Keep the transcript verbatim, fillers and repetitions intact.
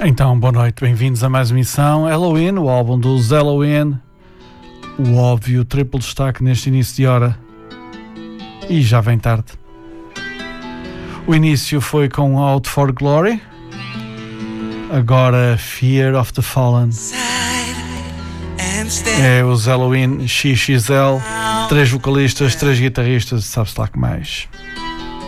Então, boa noite, bem-vindos a mais uma emissão Halloween, o álbum dos Halloween, o óbvio triplo destaque neste início de hora, e já vem tarde. O início foi com Out for Glory, agora Fear of the Fallen. É os Halloween X X L, três vocalistas, três guitarristas, sabe-se lá que mais.